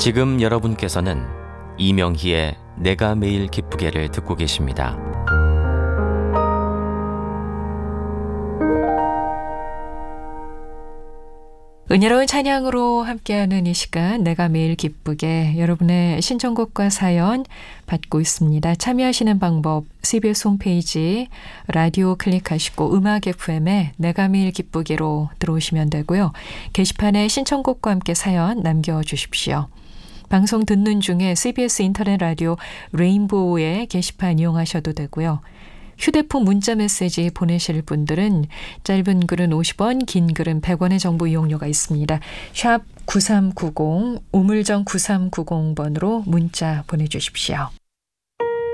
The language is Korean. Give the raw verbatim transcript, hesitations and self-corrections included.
지금 여러분께서는 이명희의 내가 매일 기쁘게를 듣고 계십니다. 은혜로운 찬양으로 함께하는 이 시간, 내가 매일 기쁘게, 여러분의 신청곡과 사연 받고 있습니다. 참여하시는 방법 씨비에스 홈페이지 라디오 클릭하시고 음악 에프엠에 내가 매일 기쁘게로 들어오시면 되고요. 게시판에 신청곡과 함께 사연 남겨주십시오. 방송 듣는 중에 씨비에스 인터넷 라디오 레인보우의 게시판 이용하셔도 되고요. 휴대폰 문자 메시지 보내실 분들은 짧은 글은 오십 원, 긴 글은 백 원의 정보 이용료가 있습니다. 샵 구삼구공, 우물정 구삼구공 번으로 문자 보내주십시오.